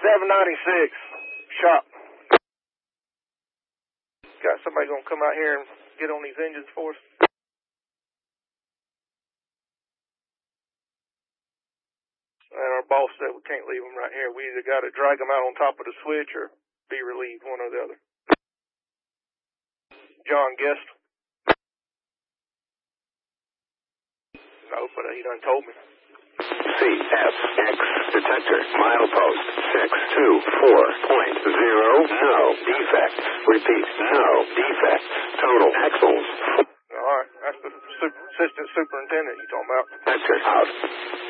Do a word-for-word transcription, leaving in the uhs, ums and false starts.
seven ninety-six, shop. Got somebody gonna come out here and get on these engines for us? And our boss said we can't leave them right here. We either got to drag them out on top of the switch or be relieved, one or the other. John Guest? No, but he done told me. C F X detector, milepost six two four point zero, no defects. Repeat, no defects. Total axles. All right, that's the super, assistant superintendent you talking about. Detector out.